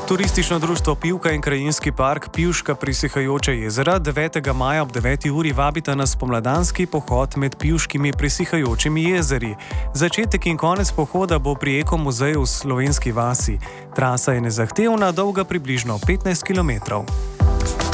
Turistično društvo Pivka in krajinski park Pivška prisihajoča jezera 9. maja ob 9. uri vabita na spomladanski pohod med pivškimi prisihajočimi jezeri. Začetek in konec pohoda bo pri Eko muzeju v Slovenski vasi. Trasa je nezahtevna, dolga približno 15 km.